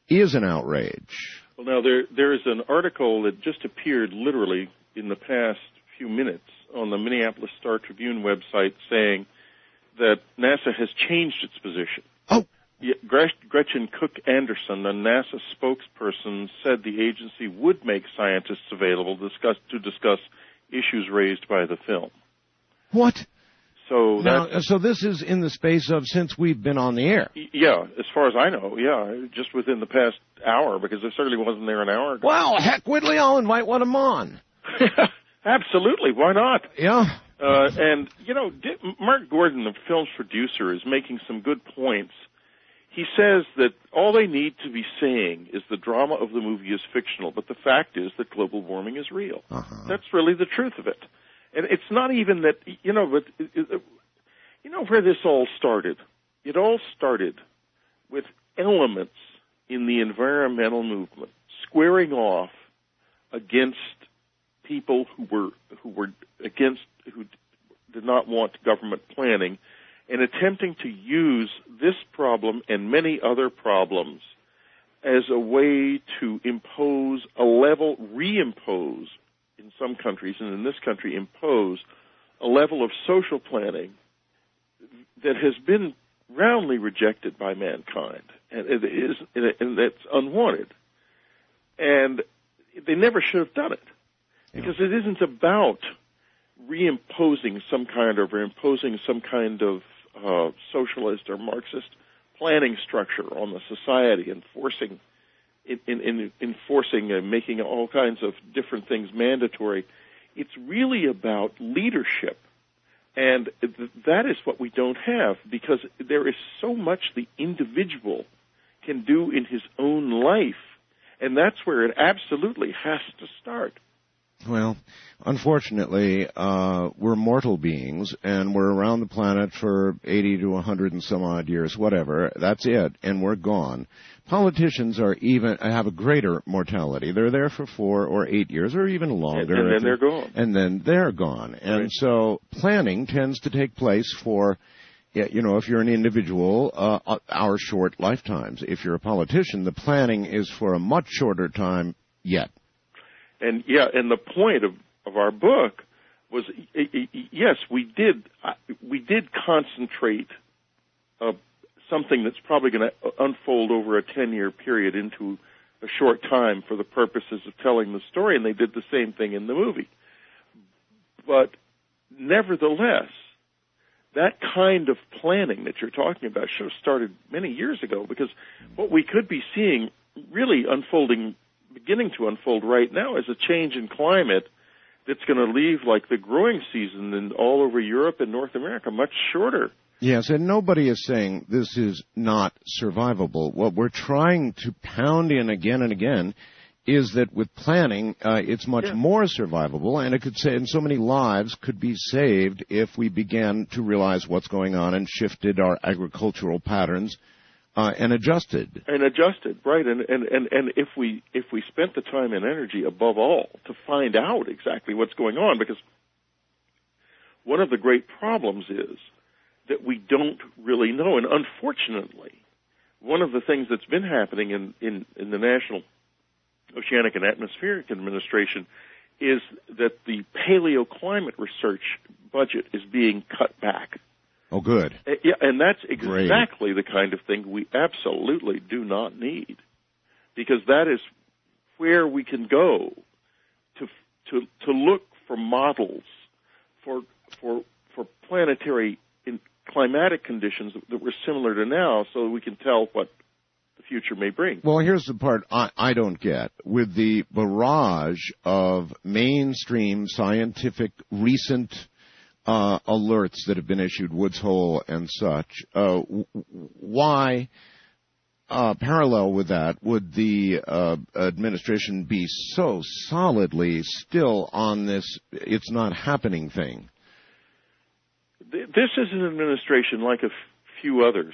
is an outrage. Well, now, there is an article that just appeared literally in the past few minutes on the Minneapolis Star-Tribune website saying that NASA has changed its position. Oh. Yeah, Gretchen Cook Anderson, a NASA spokesperson, said the agency would make scientists available to discuss issues raised by the film. What? So so this is in the space of since we've been on the air. Yeah, as far as I know, yeah, just within the past hour, because it certainly wasn't there an hour ago. Well, heck, Whitley, I'll invite one of them on. Absolutely, why not? Yeah. And, Mark Gordon, the film's producer, is making some good points. He says that all they need to be saying is the drama of the movie is fictional, but the fact is that global warming is real. Uh-huh. That's really the truth of it. And it's not even that, but where this all started? It all started with elements in the environmental movement squaring off against people who did not want government planning, and attempting to use this problem and many other problems as a way to reimpose in some countries, and in this country impose a level of social planning that has been roundly rejected by mankind, and that's unwanted. And they never should have done it, because it isn't about imposing some kind of socialist or Marxist planning structure on the society, enforcing and making all kinds of different things mandatory. It's really about leadership, and that is what we don't have, because there is so much the individual can do in his own life, and that's where it absolutely has to start. Well, unfortunately, we're mortal beings, and we're around the planet for 80 to 100 and some odd years, whatever. That's it, and we're gone. Politicians have a greater mortality. They're there for 4 or 8 years, or even longer. And then they're gone. And then they're gone. And right. So planning tends to take place for, if you're an individual, our short lifetimes. If you're a politician, the planning is for a much shorter time yet. And and the point of our book was, yes, we did concentrate something that's probably going to unfold over a 10-year period into a short time for the purposes of telling the story, and they did the same thing in the movie. But nevertheless, that kind of planning that you're talking about should have started many years ago, because what we could be seeing really beginning to unfold right now is a change in climate that's going to leave, like, the growing season all over Europe and North America much shorter. Yes, and nobody is saying this is not survivable. What we're trying to pound in again and again is that with planning, it's much more survivable, and it could say, and so many lives could be saved if we began to realize what's going on and shifted our agricultural patterns and adjusted. Right. And if we spent the time and energy, above all, to find out exactly what's going on, because one of the great problems is that we don't really know. And unfortunately, one of the things that's been happening in the National Oceanic and Atmospheric Administration is that the paleoclimate research budget is being cut back. Oh, good. Yeah, and that's exactly the kind of thing we absolutely do not need, because that is where we can go to look for models for planetary climatic conditions that were similar to now, so that we can tell what the future may bring. Well, here's the part I don't get. With the barrage of mainstream scientific recent alerts that have been issued, Woods Hole and such, why, parallel with that, would the administration be so solidly still on this it's not happening thing? This is an administration like a few others.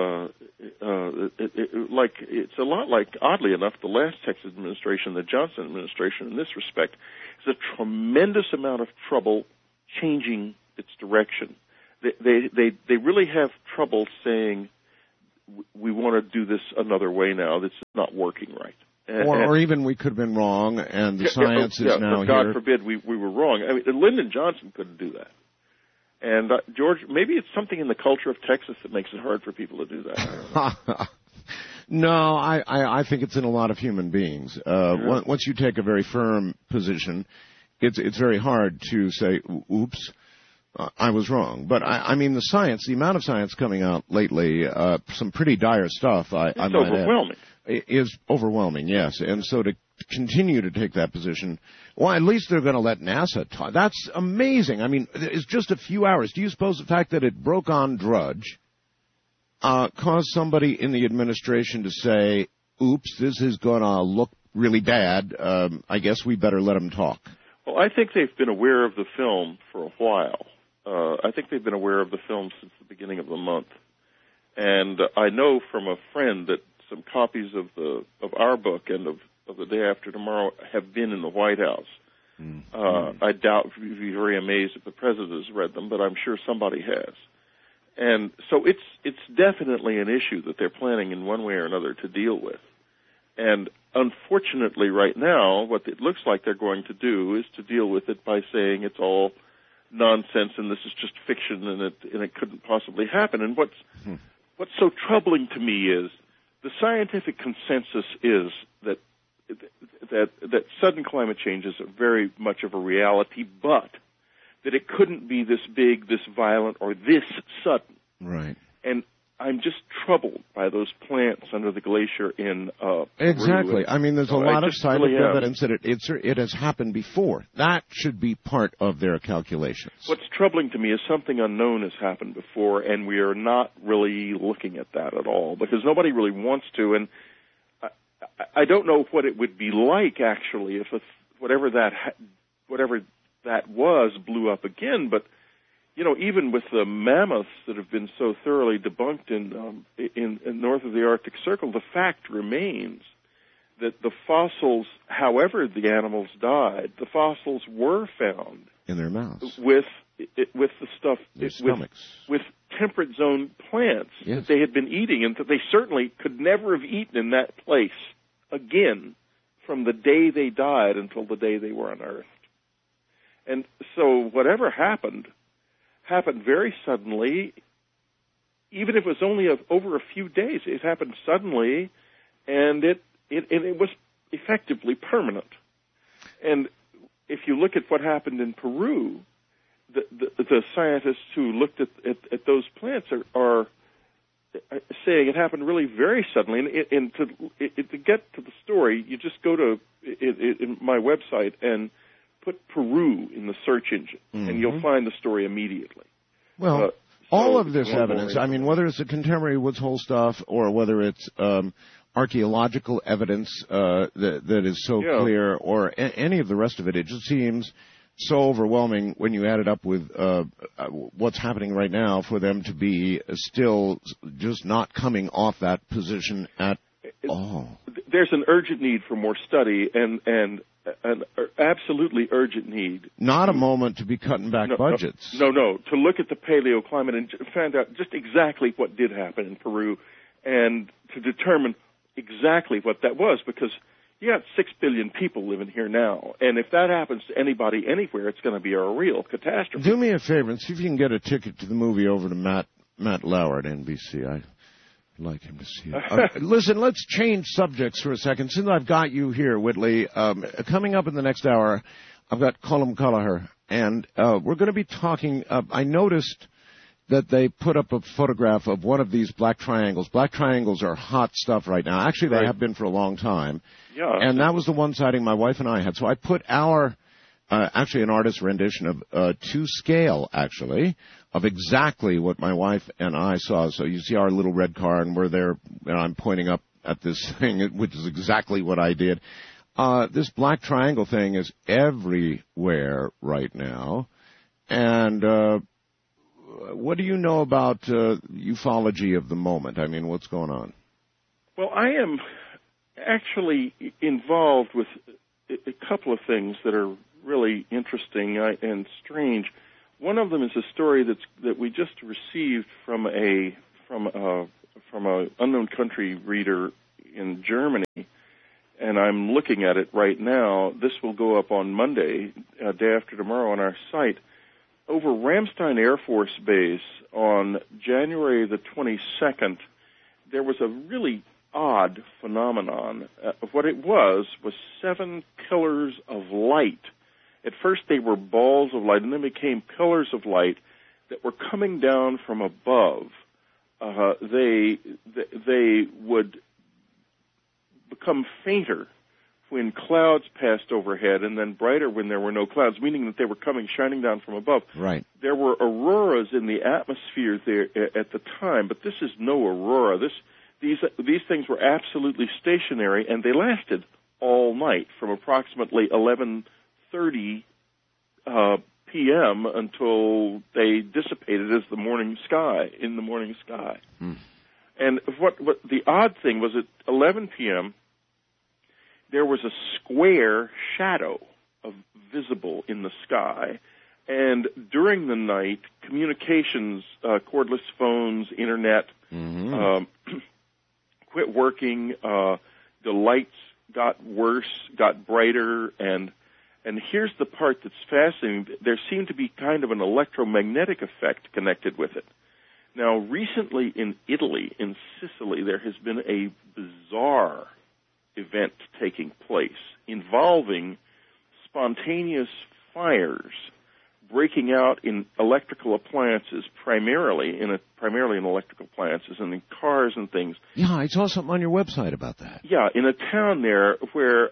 It's a lot like, oddly enough, the last Texas administration, the Johnson administration, in this respect. There's a tremendous amount of trouble changing its direction. They really have trouble saying we want to do this another way now. This is not working right. Or even we could have been wrong, and the science is now here. God here. forbid we were wrong. I mean, Lyndon Johnson couldn't do that. And George, maybe it's something in the culture of Texas that makes it hard for people to do that. No, I think it's in a lot of human beings. Once you take a very firm position, it's very hard to say, oops, I was wrong. But, I mean, the amount of science coming out lately, some pretty dire stuff, it's overwhelming. Is overwhelming, yes. And so to continue to take that position, well, at least they're going to let NASA talk. That's amazing. I mean, it's just a few hours. Do you suppose the fact that it broke on Drudge caused somebody in the administration to say, oops, this is going to look really bad. I guess we better let them talk? Well, I think they've been aware of the film for a while. I think they've been aware of the film since the beginning of the month. And I know from a friend that some copies of our book and of The Day After Tomorrow have been in the White House. Mm-hmm. I doubt you'd be very amazed if the president has read them, but I'm sure somebody has. And so it's definitely an issue that they're planning in one way or another to deal with. And unfortunately right now, what it looks like they're going to do is to deal with it by saying it's all nonsense and this is just fiction and it couldn't possibly happen. And what's so troubling to me is the scientific consensus is that sudden climate change is very much of a reality, but that it couldn't be this big, this violent, or this sudden. Right. And I'm just troubled by those plants under the glacier in Exactly. Peru. I mean, there's a lot of scientific evidence that it has happened before. That should be part of their calculations. What's troubling to me is something unknown has happened before, and we are not really looking at that at all because nobody really wants to. And I don't know what it would be like actually if whatever that was blew up again, but you know, even with the mammoths that have been so thoroughly debunked in north of the Arctic Circle, the fact remains that the fossils, however the animals died, the fossils were found in their mouths with the stuff their stomachs with temperate zone plants that they had been eating, and that they certainly could never have eaten in that place again from the day they died until the day they were unearthed. And so whatever happened very suddenly, even if it was only over a few days. It happened suddenly, and it was effectively permanent. And if you look at what happened in Peru, the scientists who looked at those plants are saying it happened really very suddenly. And to get to the story, you just go to in my website and put Peru in the search engine, and you'll find the story immediately. Well, all of this evidence, I mean, whether it's the contemporary Woods Hole stuff or whether it's archaeological evidence that is so clear or any of the rest of it, it just seems so overwhelming when you add it up with what's happening right now for them to be still just not coming off that position at all. There's an urgent need for more study and an absolutely urgent need. Not a moment to be cutting back budgets. No, to look at the paleoclimate and find out just exactly what did happen in Peru and to determine exactly what that was, because you got 6 billion people living here now, and if that happens to anybody anywhere, it's going to be a real catastrophe. Do me a favor and see if you can get a ticket to the movie over to Matt Lauer at NBC. I'd like him to see it. Listen, let's change subjects for a second. Since I've got you here, Whitley, coming up in the next hour, I've got Colm Kelleher, and we're going to be talking. I noticed that they put up a photograph of one of these black triangles. Black triangles are hot stuff right now. Actually, they have been for a long time. Yeah. And that was the one sighting my wife and I had. So I put actually an artist's rendition of to scale, actually, of exactly what my wife and I saw. So you see our little red car, and we're there, and I'm pointing up at this thing, which is exactly what I did. This black triangle thing is everywhere right now. And what do you know about ufology of the moment? I mean, what's going on? Well, I am actually involved with a couple of things that are really interesting and strange. One of them is a story that we just received from a an unknown country reader in Germany, and I'm looking at it right now. This will go up on Monday, day after tomorrow, on our site. Over Ramstein Air Force Base on January the 22nd, there was a really odd phenomenon. What it was 7 pillars of light. At first they were balls of light, and then became pillars of light that were coming down from above. They would become fainter when clouds passed overhead, and then brighter when there were no clouds, meaning that they were shining down from above. Right. There were auroras in the atmosphere there at the time, but this is no aurora. These things were absolutely stationary, and they lasted all night from approximately 11:30 p.m. until they dissipated as the morning sky. And what the odd thing was, at 11 p.m. there was a square shadow visible in the sky, and during the night, communications, cordless phones, internet, quit working. The lights got worse, got brighter, and here's the part that's fascinating. There seemed to be kind of an electromagnetic effect connected with it. Now, recently in Italy, in Sicily, there has been a bizarre event taking place involving spontaneous fires breaking out in electrical appliances, primarily in electrical appliances and in cars and things. Yeah, I saw something on your website about that. Yeah, in a town there where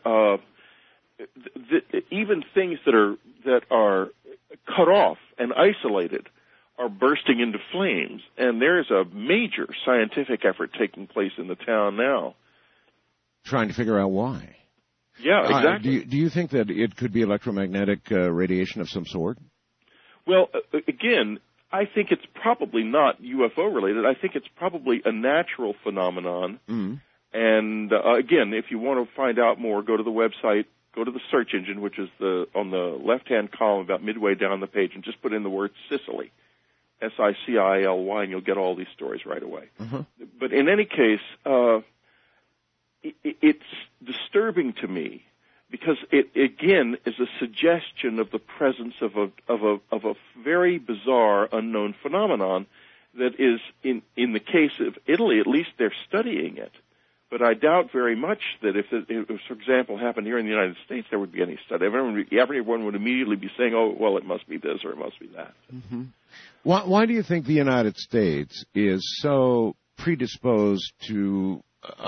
even things that are cut off and isolated are bursting into flames, and there's a major scientific effort taking place in the town now. Trying to figure out why. Yeah, exactly. Do you think that it could be electromagnetic radiation of some sort? Well, again, I think it's probably not UFO related. I think it's probably a natural phenomenon. Mm-hmm. And again, if you want to find out more, go to the website, go to the search engine, which is on the left-hand column about midway down the page, and just put in the word Sicily, Sicily, and you'll get all these stories right away. Uh-huh. But in any case, it's disturbing to me because it again is a suggestion of the presence of a very bizarre unknown phenomenon that is in the case of Italy, at least they're studying it. But I doubt very much that if it, for example, happened here in the United States, there would be any study. Everyone would immediately be saying, "Oh, well, it must be this or it must be that." Mm-hmm. Why do you think the United States is so predisposed to,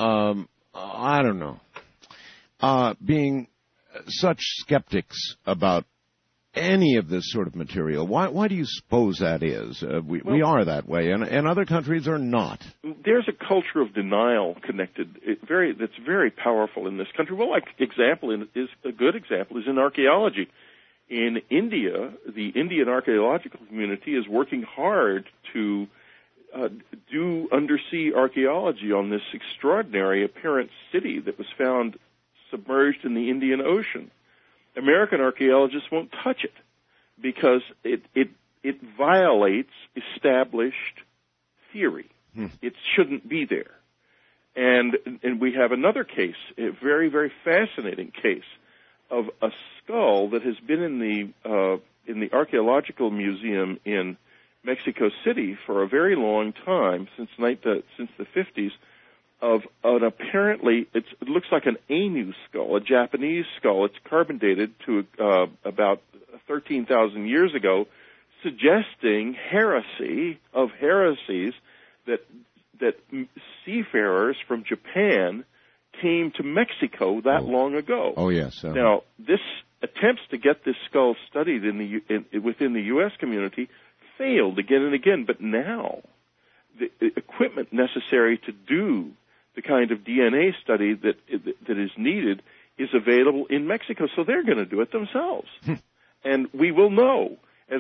being such skeptics about any of this sort of material? Why do you suppose that is? We are that way, and other countries are not. There's a culture of denial connected, that's very powerful in this country. Well, a good example is in archaeology. In India, the Indian archaeological community is working hard to do undersea archaeology on this extraordinary apparent city that was found submerged in the Indian Ocean. American archaeologists won't touch it because it violates established theory. It shouldn't be there. And we have another case, a very, very fascinating case of a skull that has been in the archaeological museum in Mexico City for a very long time, since the 50s, of an apparently, it looks like an Ainu skull, a Japanese skull. It's carbon dated to about 13,000 years ago, suggesting heresies that seafarers from Japan came to Mexico that long ago. Oh, yes. Now, this attempts to get this skull studied within the U.S. community failed again and again, but now the equipment necessary to do the kind of DNA study that is needed is available in Mexico, so they're going to do it themselves. And we will know, as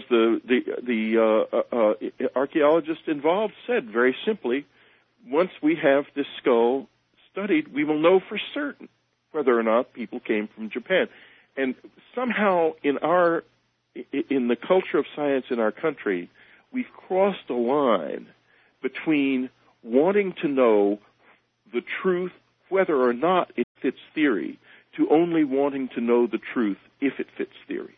the archaeologist involved said very simply, once we have this skull studied, we will know for certain whether or not people came from Japan. And somehow in the culture of science in our country, we've crossed a line between wanting to know the truth, whether or not it fits theory, to only wanting to know the truth if it fits theory.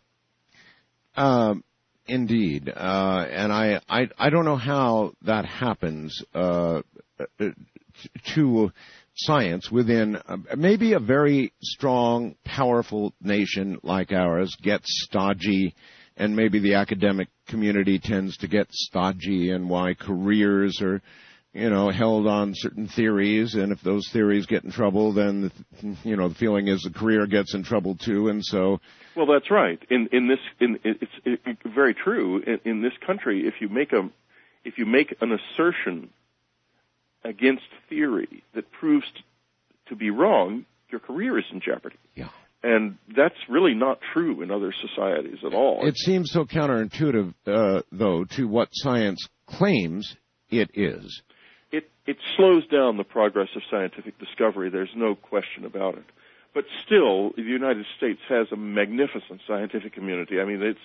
Indeed. And I don't know how that happens to science within maybe a very strong, powerful nation like ours gets stodgy, and maybe the academic community tends to get stodgy, and why careers are, held on certain theories, and if those theories get in trouble, then, the feeling is the career gets in trouble too, and so... Well, that's right. It's very true. In this country, if you make an assertion against theory that proves to be wrong, your career is in jeopardy. Yeah. And that's really not true in other societies at all. It seems so counterintuitive, though, to what science claims it is. It slows down the progress of scientific discovery. There's no question about it. But still, the United States has a magnificent scientific community. I mean, it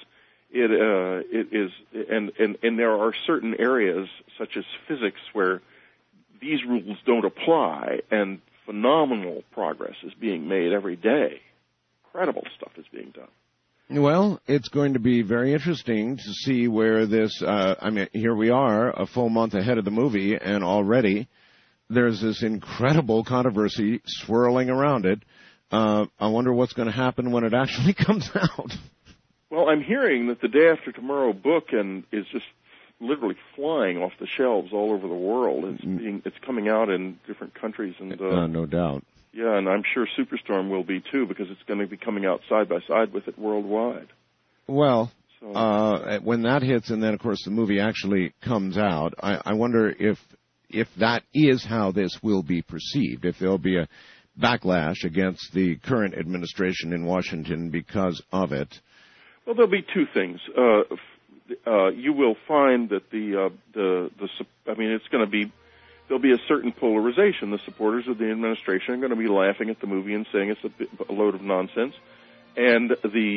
is, and there are certain areas such as physics where these rules don't apply, and phenomenal progress is being made every day. Incredible stuff is being done. Well, it's going to be very interesting to see where this, here we are, a full month ahead of the movie, and already there's this incredible controversy swirling around it. I wonder what's going to happen when it actually comes out. Well, I'm hearing that the Day After Tomorrow book is just literally flying off the shelves all over the world. It's coming out in different countries, and no doubt. Yeah, and I'm sure Superstorm will be too, because it's going to be coming out side by side with it worldwide. Well, when that hits, and then of course the movie actually comes out, I wonder if that is how this will be perceived. If there'll be a backlash against the current administration in Washington because of it. Well, there'll be two things. You will find that it's going to be, there'll be a certain polarization. The supporters of the administration are going to be laughing at the movie and saying it's a load of nonsense, and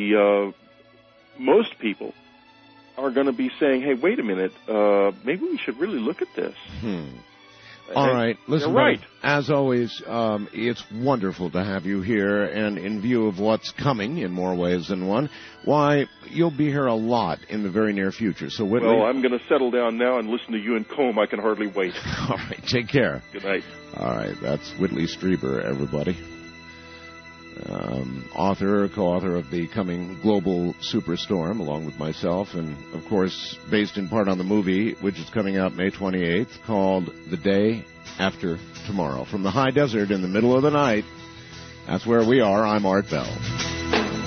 most people are going to be saying, "Hey, wait a minute, maybe we should really look at this." All right. Listen, you're right. As always, it's wonderful to have you here, and in view of what's coming in more ways than one, why, you'll be here a lot in the very near future. So, Whitley... Well, I'm going to settle down now and listen to you and Combe. I can hardly wait. All right. Take care. Good night. All right. That's Whitley Strieber, everybody. Co-author of the coming Global Superstorm, along with myself, and, of course, based in part on the movie, which is coming out May 28th, called The Day After Tomorrow. From the high desert in the middle of the night, that's where we are. I'm Art Bell.